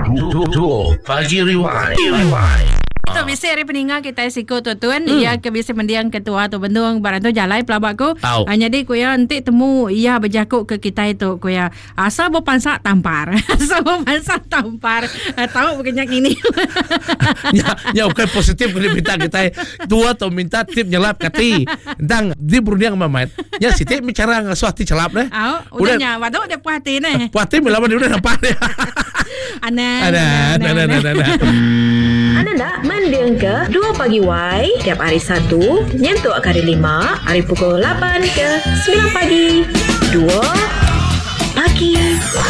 Pagi Rewind. Tu biasa hari peninggal kita siko tu tuan ia ke biasa mendiang ketua tu bendung barang tu jalai pelabak ku jadi ku ya nanti temu ia berjakuk ke kita itu ku ya asal bo pansak tampar tahu berkenyak ini ya okay, positif kena minta kita tua atau minta tip nyelap kati dang di berundiang mamat ya si tip bicara ngasuh hati celap deh udahnya waduh dia puas hati nih melawan dia udah nampak deh ada Anda nak mendiang ke 2 pagi Y tiap hari Sabtu nyentuk ke hari 5 hari pukul 8 ke 9 pagi 2 pagi